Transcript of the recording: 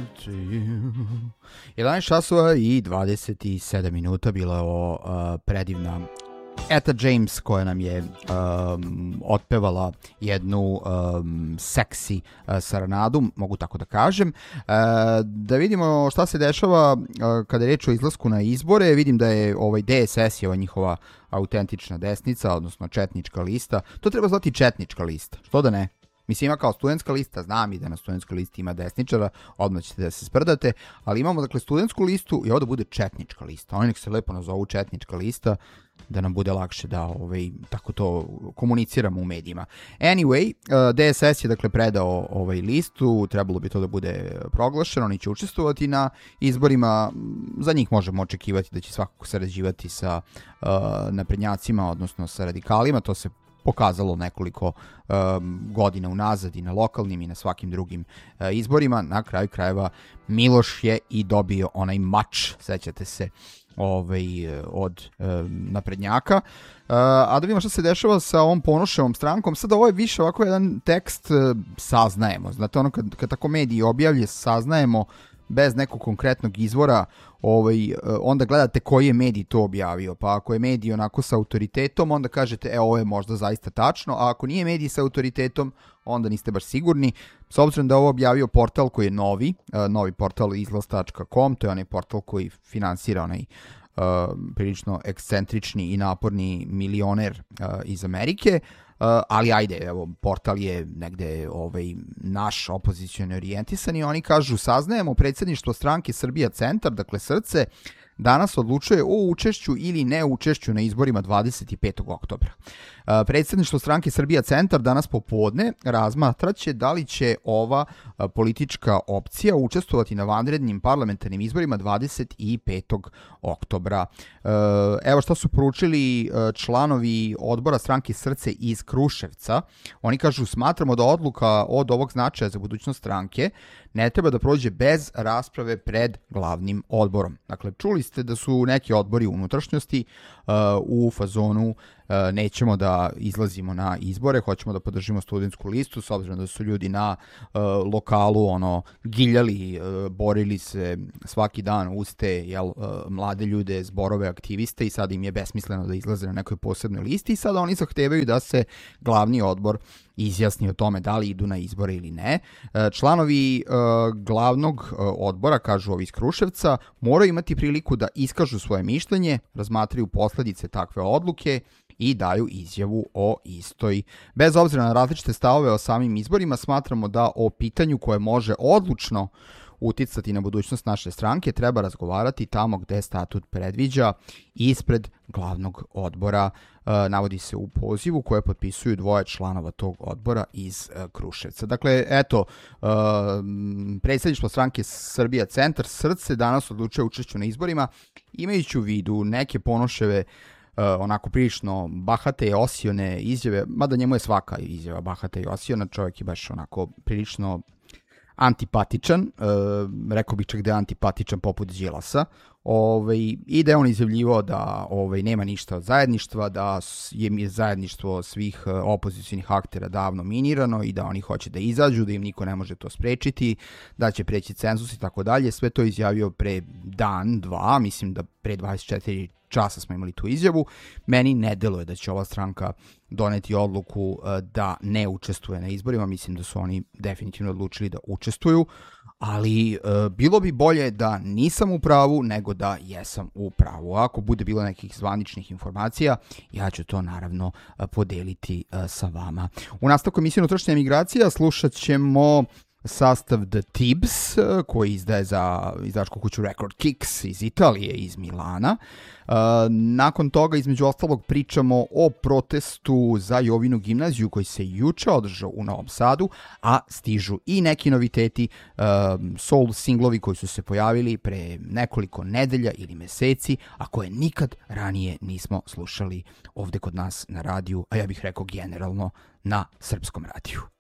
to you. 11 časova i 27 minuta bila je ovo predivna Etta James koja nam je otpevala jednu seksi serenadu, mogu tako da kažem. Da vidimo šta se dešava kada je reč o izlasku na izbore. Vidim da je DSS je ova njihova autentična desnica, odnosno četnička lista. To treba zvati četnička lista, što da ne? Mislim, ima kao studentska lista, znam i da na studentskoj listi ima desničara, odmah ćete da se sprdate, ali imamo dakle studentsku listu i ovo da bude četnička lista. Oni nek se lepo nazovu četnička lista, da nam bude lakše da tako to komuniciramo u medijima. Anyway, DSS je dakle predao listu, trebalo bi to da bude proglašeno, oni će učestvovati na izborima, za njih možemo očekivati da će svakako sarađivati sa naprednjacima, odnosno sa radikalima, to se pokazalo nekoliko godina unazad i na lokalnim i na svakim drugim izborima. Na kraju krajeva Miloš je i dobio onaj mač, sećate se, od naprednjaka. A da vidimo šta se dešava sa ovom Ponoševom strankom. Sada ovo je više ovako jedan tekst saznajemo. Znate, ono kad tako mediji objavlje, saznajemo bez nekog konkretnog izvora, onda gledate koji je medij to objavio. Pa ako je medij onako sa autoritetom, onda kažete, ovo je možda zaista tačno, a ako nije medij sa autoritetom, onda niste baš sigurni. S obzirom da je ovo objavio portal koji je novi portal izlaz.com, to je onaj portal koji finansira onaj prilično ekscentrični i naporni milioner iz Amerike, ali ajde, evo, portal je negde naš opozicioni orijentisan i oni kažu, saznajemo predsjedništvo stranke Srbija Centar, dakle Srce, danas odlučuje o učešću ili neučešću na izborima 25. oktobra. Predsjedništvo stranke Srbija Centar danas popodne razmatraće da li će ova politička opcija učestvovati na vanrednim parlamentarnim izborima 25. oktobra. Evo šta su poručili članovi odbora stranke Srce iz Kruševca. Oni kažu, smatramo da odluka od ovog značaja za budućnost stranke ne treba da prođe bez rasprave pred glavnim odborom. Dakle, čuli ste da su neki odbori unutrašnjosti u fazonu nećemo da izlazimo na izbore, hoćemo da podržimo studentsku listu, s obzirom da su ljudi na lokalu giljali, borili se svaki dan uz te mlade ljude, zborove, aktiviste i sad im je besmisleno da izlaze na nekoj posebnoj listi i sada oni zahtevaju da se glavni odbor izjasni o tome da li idu na izbore ili ne. Članovi glavnog odbora, kažu ovi iz Kruševca, moraju imati priliku da iskažu svoje mišljenje, razmatraju posledice takve odluke i daju izjavu o istoj. Bez obzira na različite stavove o samim izborima, smatramo da o pitanju koje može odlučno uticati na budućnost naše stranke treba razgovarati tamo gde statut predviđa, ispred glavnog odbora, navodi se u pozivu koje potpisuju dvoje članova tog odbora iz Kruševca. Dakle, eto, predsjedništvo stranke Srbija Centar Srce danas odlučuje učešću na izborima, imajući u vidu neke Ponoševe onako prilično bahate i osione izjave, mada njemu je svaka izjava bahata i osiona, čovjek je baš onako prilično antipatičan, rekao bih čak da je antipatičan poput Đilasa, i da je on izjavljivao da nema ništa od zajedništva, da je zajedništvo svih opozicionih aktera davno minirano i da oni hoće da izađu, da im niko ne može to sprečiti, da će preći cenzus i tako dalje. Sve to izjavio pre dan, dva, mislim da pre 24 časa smo imali tu izjavu. Meni ne deluje da će ova stranka doneti odluku da ne učestvuje na izborima, mislim da su oni definitivno odlučili da učestvuju, ali bilo bi bolje da nisam u pravu nego da jesam u pravu. Ako bude bilo nekih zvaničnih informacija, ja ću to naravno podeliti sa vama. U nastavku emisije Unutrašnja emigracija slušat ćemo sastav The Tibbs, koji izdaje za izdavačku kuću Record Kicks iz Italije, iz Milana. Nakon toga, između ostalog, pričamo o protestu za Jovinu gimnaziju koji se juče održao u Novom Sadu, a stižu i neki noviteti, soul singlovi koji su se pojavili pre nekoliko nedelja ili meseci, a koje nikad ranije nismo slušali ovde kod nas na radiju, a ja bih rekao generalno na srpskom radiju.